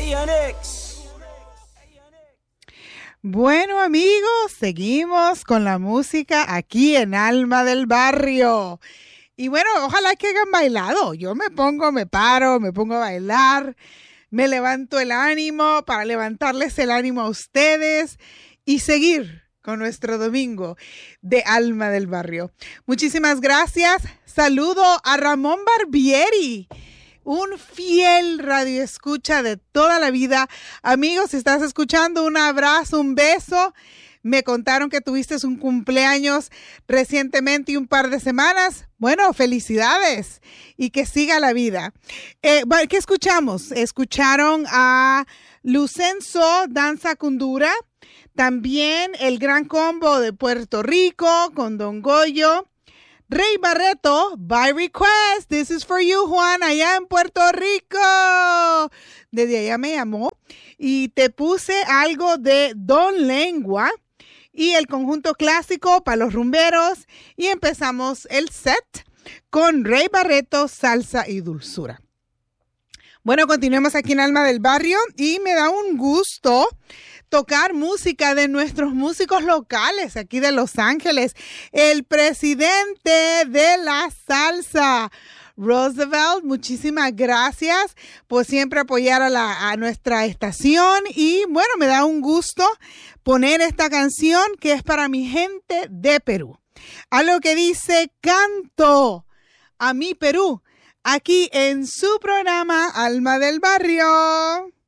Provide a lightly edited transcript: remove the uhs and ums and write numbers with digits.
Bueno, amigos, seguimos con la música aquí en Alma del Barrio. Y bueno, ojalá que hayan bailado. Yo me paro, me pongo a bailar, me levanto el ánimo para levantarles el ánimo a ustedes y seguir con nuestro domingo de Alma del Barrio. Muchísimas gracias. Saludo a Ramón Barbieri, un fiel radioescucha de toda la vida. Amigos, si estás escuchando, un abrazo, un beso. Me contaron que tuviste un cumpleaños recientemente y un par de semanas. Bueno, felicidades y que siga la vida. ¿Qué escuchamos? Escucharon a Lucenzo Danza Cundura, también el Gran Combo de Puerto Rico con Don Goyo. Rey Barreto, by request, this is for you, Juan, allá en Puerto Rico. Desde allá me llamó y te puse algo de Don Lengua y el conjunto clásico para los rumberos y empezamos el set con Rey Barreto, Salsa y Dulzura. Bueno, continuemos aquí en Alma del Barrio y me da un gusto tocar música de nuestros músicos locales aquí de Los Ángeles. El presidente de la salsa, Roosevelt, muchísimas gracias por siempre apoyar a nuestra estación. Y bueno, me da un gusto poner esta canción que es para mi gente de Perú. Algo que dice Canto a mi Perú, aquí en su programa Alma del Barrio.